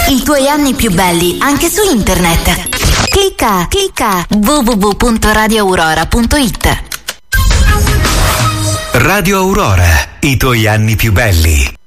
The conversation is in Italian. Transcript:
I tuoi anni più belli anche su internet. Clicca www.radioaurora.it. Radio Aurora, i tuoi anni più belli.